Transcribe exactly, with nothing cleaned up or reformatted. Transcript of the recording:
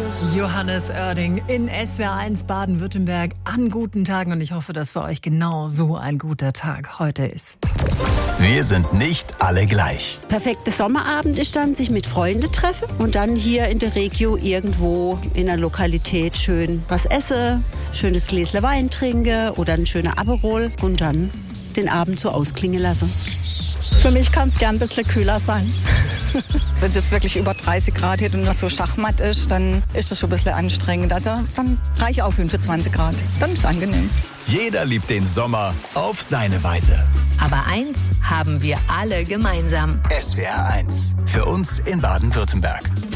Johannes Oerding in S W R eins Baden-Württemberg an guten Tagen und ich hoffe, dass für euch genau so ein guter Tag heute ist. Wir sind nicht alle gleich. Perfekter Sommerabend ist dann, sich mit Freunden treffen und dann hier in der Regio irgendwo in einer Lokalität schön was essen, schönes Gläsle Wein trinken oder ein schöner Aperol und dann den Abend so ausklingen lassen. Für mich kann es gern ein bisschen kühler sein. Wenn es jetzt wirklich über dreißig Grad hat und noch so schachmatt ist, dann ist das schon ein bisschen anstrengend. Also dann reiche auch fünfundzwanzig Grad. Dann ist es angenehm. Jeder liebt den Sommer auf seine Weise. Aber eins haben wir alle gemeinsam. S W R eins. Für uns in Baden-Württemberg.